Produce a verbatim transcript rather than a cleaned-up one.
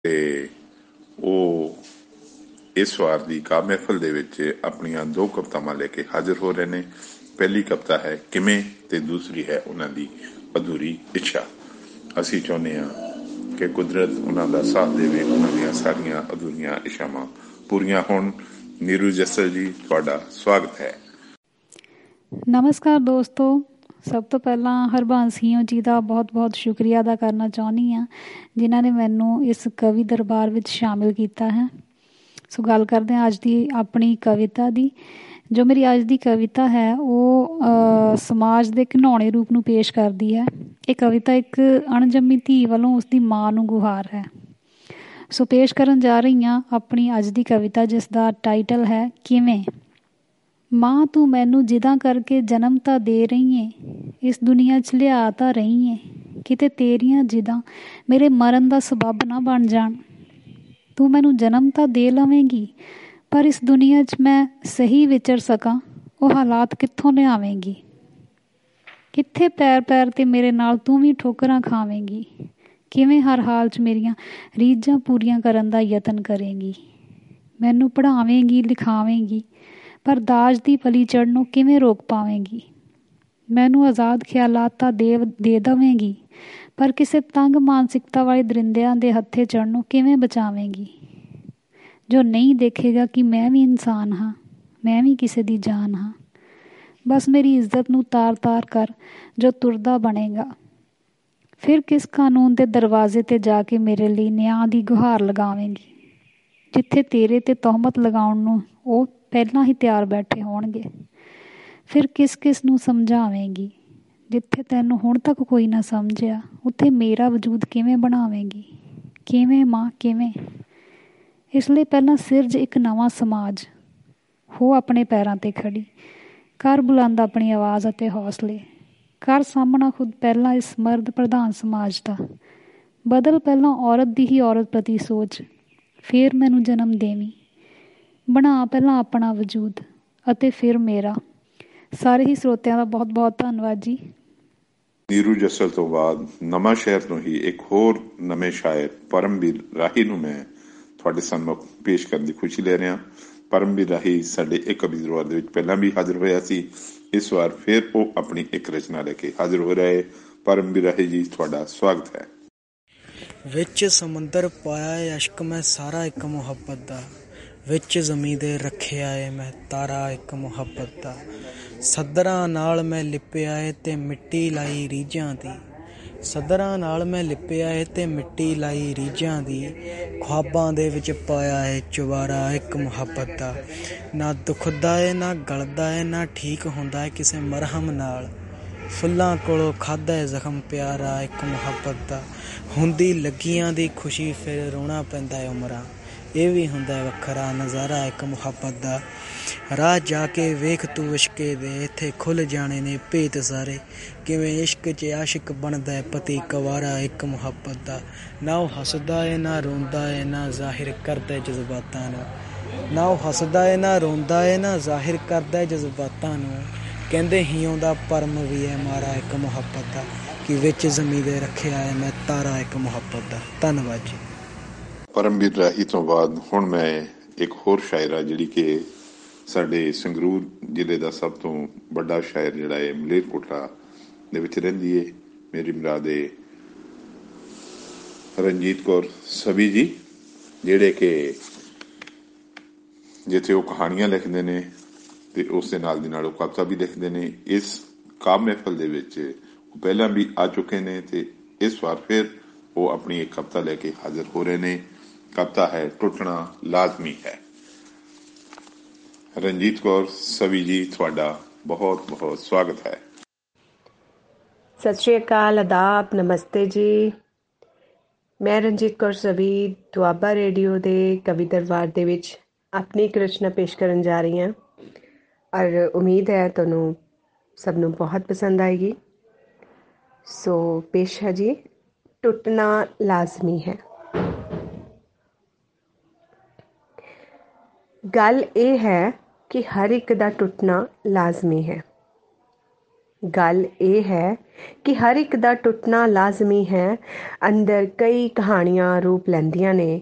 ਤੇ ਉਹ ਇਸ ਵਾਰ ਦੀ ਕਾਵਿ ਮਹਿਫਲ ਦੇ ਵਿੱਚ ਆਪਣੀਆਂ ਦੋ ਕਵਿਤਾਵਾਂ ਲੈ ਕੇ ਹਾਜ਼ਰ ਹੋ ਰਹੇ ਨੇ। ਪਹਿਲੀ ਕਵਿਤਾ ਹੈ ਕਿਵੇਂ ਤੇ ਦੂਸਰੀ ਹੈ ਉਹਨਾਂ ਦੀ ਅਧੂਰੀ ਇੱਛਾ। ਅਸੀਂ ਚਾਹੁੰਦੇ ਹਾਂ ਕਿ ਕੁਦਰਤ ਉਹਨਾਂ ਦਾ ਸਾਥ ਦੇਵੇ, ਉਹਨਾਂ ਦੀਆਂ ਸਾਰੀਆਂ ਅਧੂਰੀਆਂ ਇੱਛਾਵਾਂ ਪੂਰੀਆਂ ਹੋਣ। ਨੀਰੂ ਜੱਸਲ ਜੀ, ਤੁਹਾਡਾ ਸਵਾਗਤ ਹੈ। ਨਮਸਕਾਰ ਦੋਸਤੋ, ਸਭ ਤੋਂ ਪਹਿਲਾਂ ਹਰਬੰਸ ਸਿੰਘ ਜੀ ਦਾ ਬਹੁਤ ਬਹੁਤ ਸ਼ੁਕਰੀਆ ਅਦਾ ਕਰਨਾ ਚਾਹੁੰਦੀ ਹਾਂ, ਜਿਨ੍ਹਾਂ ਨੇ ਮੈਨੂੰ ਇਸ ਕਵੀ ਦਰਬਾਰ ਵਿੱਚ ਸ਼ਾਮਿਲ ਕੀਤਾ ਹੈ। ਸੋ ਗੱਲ ਕਰਦੇ ਹਾਂ ਅੱਜ ਦੀ ਆਪਣੀ ਕਵਿਤਾ ਦੀ। ਜੋ ਮੇਰੀ ਅੱਜ ਦੀ ਕਵਿਤਾ ਹੈ ਉਹ ਸਮਾਜ ਦੇ ਘਿਨਾਉਣੇ ਰੂਪ ਨੂੰ ਪੇਸ਼ ਕਰਦੀ ਹੈ। ਇਹ ਕਵਿਤਾ ਇੱਕ ਅਣਜੰਮੀ ਧੀ ਵੱਲੋਂ ਉਸਦੀ ਮਾਂ ਨੂੰ ਗੁਹਾਰ ਹੈ। ਸੋ ਪੇਸ਼ ਕਰਨ ਜਾ ਰਹੀ ਹਾਂ ਆਪਣੀ ਅੱਜ ਦੀ ਕਵਿਤਾ, ਜਿਸ ਦਾ ਟਾਈਟਲ ਹੈ ਕਿਵੇਂ। ਮਾਂ ਤੂੰ ਮੈਨੂੰ ਜਿੱਦਾਂ ਕਰਕੇ ਜਨਮ ਤਾਂ ਦੇ ਰਹੀ ਏ, ਇਸ ਦੁਨੀਆ 'ਚ ਲਿਆ ਤਾਂ ਰਹੀ ਏ, ਕਿਤੇ ਤੇਰੀਆਂ ਜਿੱਦਾਂ ਮੇਰੇ ਮਰਨ ਦਾ ਸਬੱਬ ਨਾ ਬਣ ਜਾਣ। ਤੂੰ ਮੈਨੂੰ ਜਨਮ ਤਾਂ ਦੇ ਲਵੇਂਗੀ, ਪਰ ਇਸ ਦੁਨੀਆ 'ਚ ਮੈਂ ਸਹੀ ਵਿਚਰ ਸਕਾਂ ਉਹ ਹਾਲਾਤ ਕਿੱਥੋਂ ਲਿਆਵੇਂਗੀ। ਕਿੱਥੇ ਪੈਰ ਪੈਰ 'ਤੇ ਮੇਰੇ ਨਾਲ ਤੂੰ ਵੀ ਠੋਕਰਾਂ ਖਾਵੇਂਗੀ। ਕਿਵੇਂ ਹਰ ਹਾਲ 'ਚ ਮੇਰੀਆਂ ਰੀਝਾਂ ਪੂਰੀਆਂ ਕਰਨ ਦਾ ਯਤਨ ਕਰੇਂਗੀ। ਮੈਨੂੰ ਪੜ੍ਹਾਵੇਂਗੀ ਲਿਖਾਵੇਂਗੀ, ਪਰ ਦਾਜ ਦੀ ਪਲੀ ਚੜ੍ਹਨੋਂ ਕਿਵੇਂ ਰੋਕ ਪਾਵੇਂਗੀ। ਮੈਨੂੰ ਆਜ਼ਾਦ ਖਿਆਲਾਤ ਤਾਂ ਦੇ ਦੇ ਦੇਵੇਂਗੀ, ਪਰ ਕਿਸੇ ਤੰਗ ਮਾਨਸਿਕਤਾ ਵਾਲੇ ਦਰਿੰਦਿਆਂ ਦੇ ਹੱਥੇ ਚੜ੍ਹਨੋਂ ਕਿਵੇਂ ਬਚਾਵੇਂਗੀ। ਜੋ ਨਹੀਂ ਦੇਖੇਗਾ ਕਿ ਮੈਂ ਵੀ ਇਨਸਾਨ ਹਾਂ, ਮੈਂ ਵੀ ਕਿਸੇ ਦੀ ਜਾਨ ਹਾਂ। ਬਸ ਮੇਰੀ ਇੱਜ਼ਤ ਨੂੰ ਤਾਰ ਤਾਰ ਕਰ ਜੋ ਤੁਰਦਾ ਬਣੇਗਾ। ਫਿਰ ਕਿਸ ਕਾਨੂੰਨ ਦੇ ਦਰਵਾਜ਼ੇ 'ਤੇ ਜਾ ਕੇ ਮੇਰੇ ਲਈ ਨਿਆਂ ਦੀ ਗੁਹਾਰ ਲਗਾਵੇਂਗੀ, ਜਿੱਥੇ ਤੇਰੇ 'ਤੇ ਤਹਿਮਤ ਲਗਾਉਣ ਨੂੰ ਉਹ ਪਹਿਲਾਂ ਹੀ ਤਿਆਰ ਬੈਠੇ ਹੋਣਗੇ। ਫਿਰ ਕਿਸ ਕਿਸ ਨੂੰ ਸਮਝਾਵੇਂਗੀ, ਜਿੱਥੇ ਤੈਨੂੰ ਹੁਣ ਤੱਕ ਕੋਈ ਨਾ ਸਮਝਿਆ ਉੱਥੇ ਮੇਰਾ ਵਜੂਦ ਕਿਵੇਂ ਬਣਾਵੇਂਗੀ। ਕਿਵੇਂ ਮਾਂ ਕਿਵੇਂ। ਇਸ ਲਈ ਪਹਿਲਾਂ ਸਿਰਜ ਇੱਕ ਨਵਾਂ ਸਮਾਜ, ਹੋ ਆਪਣੇ ਪੈਰਾਂ 'ਤੇ ਖੜੀ ਕਰ ਬੁਲੰਦ ਆਪਣੀ ਆਵਾਜ਼ ਅਤੇ ਹੌਸਲੇ। ਕਰ ਸਾਹਮਣਾ ਖੁਦ ਪਹਿਲਾਂ ਇਸ ਮਰਦ ਪ੍ਰਧਾਨ ਸਮਾਜ ਦਾ। ਬਦਲ ਪਹਿਲਾਂ ਔਰਤ ਦੀ ਹੀ ਔਰਤ ਪ੍ਰਤੀ ਸੋਚ, ਫਿਰ ਮੈਨੂੰ ਜਨਮ ਦੇਵੀਂ। ਬਣਾ ਪਹਿਲਾਂ ਆਪਣਾ ਵਜੂਦ ਅਤੇ ਫਿਰ ਮੇਰਾ। ਸਾਰੇ ਹੀ ਸਰੋਤਿਆਂ ਦਾ ਬਹੁਤ ਬਹੁਤ ਧੰਨਵਾਦ ਜੀ। ਨੀਰੂ ਜੱਸਲ ਤੋਂ ਬਾਅਦ ਨਵਾਂ ਸ਼ਹਿਰ ਤੋਂ ਹੀ ਇੱਕ ਹੋਰ ਨਵੇਂ ਸ਼ਾਇਰ ਪਰਮਵੀਰ ਰਾਹੀ ਨੂੰ ਮੈਂ ਤੁਹਾਡੇ ਸਾਹਮਣੇ ਪੇਸ਼ ਕਰਨ ਦੀ ਖੁਸ਼ੀ ਲੈ ਰਿਹਾ। ਪਰਮਵੀਰ ਰਾਹੀ ਸਾਡੇ ਇੱਕ ਕਵੀ ਦਰਬਾਰ ਦੇ ਵਿੱਚ ਪਹਿਲਾਂ ਵੀ ਹਾਜ਼ਰ ਹੋਇਆ ਸੀ। ਇਸ ਵਾਰ ਫਿਰ ਉਹ ਆਪਣੀ ਇੱਕ ਰਚਨਾ ਲੈ ਕੇ ਹਾਜ਼ਰ ਹੋ ਰਹੇ। ਪਰਮਵੀਰ ਰਾਹੀ ਜੀ, ਤੁਹਾਡਾ ਸਵਾਗਤ ਹੈ। ਵਿੱਚ ਸਮੁੰਦਰ ਪਾਇਆ ਏ ਅਸ਼ਕ ਮੈਂ ਸਾਰਾ ਇੱਕ ਮੁਹੱਬਤ ਦਾ, ਵਿੱਚ ਜ਼ਮੀਂ ਦੇ ਰੱਖਿਆ ਏ ਮੈਂ ਤਾਰਾ ਇੱਕ ਮੁਹੱਬਤ ਦਾ। ਸੱਦਰਾਂ ਨਾਲ ਮੈਂ ਲਿਪਿਆ ਏ ਤੇ ਮਿੱਟੀ ਲਾਈ ਰੀਝਾਂ ਦੀ, ਸੱਦਰਾਂ ਨਾਲ ਮੈਂ ਲਿਪਿਆ ਏ ਤੇ ਮਿੱਟੀ ਲਾਈ ਰੀਝਾਂ ਦੀ। ਖ਼ੁਆਬਾਂ ਦੇ ਵਿੱਚ ਪਾਇਆ ਏ ਚੁਬਾਰਾ ਇੱਕ ਮੁਹੱਬਤ ਦਾ। ਨਾ ਦੁਖਦਾ ਏ ਨਾ ਗਲਦਾ ਏ ਨਾ ਠੀਕ ਹੁੰਦਾ ਏ ਕਿਸੇ ਮਰਹਮ ਨਾਲ। ਫੁੱਲਾਂ ਕੋਲੋਂ ਖਾਧਾ ਏ ਜ਼ਖਮ ਪਿਆਰਾ ਇੱਕ ਮੁਹੱਬਤ ਦਾ। ਹੁੰਦੀ ਲੱਗੀਆਂ ਦੀ ਖੁਸ਼ੀ ਫਿਰ ਰੋਣਾ ਪੈਂਦਾ ਏ ਉਮਰਾਂ, ਇਹ ਵੀ ਹੁੰਦਾ ਏ ਵੱਖਰਾ ਨਜ਼ਾਰਾ ਇੱਕ ਮੁਹੱਬਤ ਦਾ। ਰਾਹ ਜਾ ਕੇ ਵੇਖ ਤੂੰ ਇਸ਼ਕੇ ਦੇ, ਇੱਥੇ ਖੁੱਲ੍ਹ ਜਾਣੇ ਨੇ ਭੇਤ ਸਾਰੇ। ਕਿਵੇਂ ਇਸ਼ਕ 'ਚ ਆਸ਼ਿਕ ਬਣਦਾ ਏ ਪਤੀ ਕੁਆਰਾ ਇੱਕ ਮੁਹੱਬਤ ਦਾ। ਨਾ ਉਹ ਹੱਸਦਾ ਏ ਨਾ ਰੋਂਦਾ ਏ ਨਾ ਜ਼ਾਹਿਰ ਕਰਦਾ ਜਜ਼ਬਾਤਾਂ ਨੂੰ। ਨਾ ਉਹ ਹੱਸਦਾ ਏ ਨਾ ਰੋਂਦਾ ਏ ਨਾ ਜ਼ਾਹਿਰ ਕਰਦਾ ਜਜ਼ਬਾਤਾਂ ਨੂੰ। ਕਹਿੰਦੇ ਹੀ ਆਉਂਦਾ ਪਰਮ ਵੀ ਹੈ ਮਾਰਾ ਇੱਕ ਮੁਹੱਬਤ ਦਾ, ਕਿ ਵਿੱਚ ਜ਼ਮੀਂ ਦੇ ਰੱਖਿਆ ਏ ਮੈਂ ਤਾਰਾ ਇੱਕ ਮੁਹੱਬਤ ਦਾ। ਧੰਨਵਾਦ ਜੀ। ਪਰਮਵੀਰ ਰਾਹੀ ਤੋਂ ਬਾਅਦ ਹੁਣ ਮੈਂ ਇੱਕ ਹੋਰ ਸ਼ਾਇਰਾ, ਜਿਹੜੀ ਕਿ ਸਾਡੇ ਸੰਗਰੂਰ ਜ਼ਿਲ੍ਹੇ ਦਾ ਸਭ ਤੋਂ ਵੱਡਾ ਸ਼ਾਇਰ ਜਿਹੜਾ ਹੈ ਮਲੇਰਕੋਟਲਾ ਦੇ ਵਿੱਚ ਰਹਿੰਦੀ ਹੈ, ਮੇਰੀ ਮੁਰਾਦ ਹੈ ਰਣਜੀਤ ਕੌਰ ਸਵੀ ਜੀ, ਜਿਹੜੇ ਕਿ ਜਿੱਥੇ ਉਹ ਕਹਾਣੀਆਂ ਲਿਖਦੇ ਨੇ ਤੇ ਉਸ ਦੇ ਨਾਲ ਦੀ ਨਾਲ ਉਹ ਕਵਿਤਾ ਵੀ ਲਿਖਦੇ ਨੇ। ਇਸ ਕਾਵਿ ਮਹਿਫਲ ਦੇ ਵਿੱਚ ਉਹ ਪਹਿਲਾਂ ਵੀ ਆ ਚੁੱਕੇ ਨੇ ਤੇ ਇਸ ਵਾਰ ਫਿਰ ਉਹ ਆਪਣੀ ਇੱਕ ਕਵਿਤਾ ਲੈ ਕੇ ਹਾਜ਼ਰ ਹੋ ਰਹੇ ਨੇ। ਕਵਿਤਾ ਹੈ ਟੁੱਟਣਾ ਲਾਜ਼ਮੀ ਹੈ। ਰਣਜੀਤ ਕੌਰ ਸਵੀ ਜੀ, ਤੁਹਾਡਾ ਬਹੁਤ ਬਹੁਤ ਸਵਾਗਤ ਹੈ। ਸਤਿ ਸ਼੍ਰੀ ਅਕਾਲ, ਆਦਾਬ, ਨਮਸਤੇ ਜੀ। ਮੈਂ ਰਣਜੀਤ ਕੌਰ ਸਵੀ ਦੁਆਬਾ ਰੇਡੀਓ ਦੇ ਕਵੀ ਦਰਬਾਰ ਦੇ ਵਿੱਚ ਆਪਣੀ ਇੱਕ ਰਚਨਾ ਪੇਸ਼ ਕਰਨ ਜਾ ਰਹੀ ਹਾਂ ਔਰ ਉਮੀਦ ਹੈ ਤੁਹਾਨੂੰ ਸਭ ਨੂੰ ਬਹੁਤ ਪਸੰਦ ਆਏਗੀ। ਸੋ ਪੇਸ਼ ਹੈ ਜੀ, ਟੁੱਟਣਾ ਲਾਜ਼ਮੀ ਹੈ। ਗੱਲ ਇਹ ਹੈ ਕਿ ਹਰ ਇੱਕ ਦਾ ਟੁੱਟਣਾ ਲਾਜ਼ਮੀ ਹੈ। ਗੱਲ ਇਹ ਹੈ ਕਿ ਹਰ ਇੱਕ ਦਾ ਟੁੱਟਣਾ ਲਾਜ਼ਮੀ ਹੈ। ਅੰਦਰ ਕਈ ਕਹਾਣੀਆਂ ਰੂਪ ਲੈਂਦੀਆਂ ਨੇ